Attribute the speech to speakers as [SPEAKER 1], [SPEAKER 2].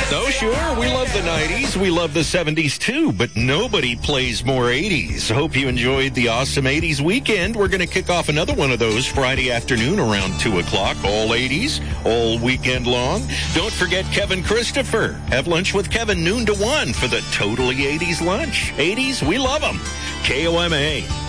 [SPEAKER 1] No, sure, we love the 90s. We love the 70s, too, but nobody plays more 80s. Hope you enjoyed the awesome 80s weekend. We're going to kick off another one of those Friday afternoon around 2 o'clock. All 80s, all weekend long. Don't forget Kevin Christopher. Have lunch with Kevin noon to 1 for the Totally 80s lunch. 80s, we love them. KOMA.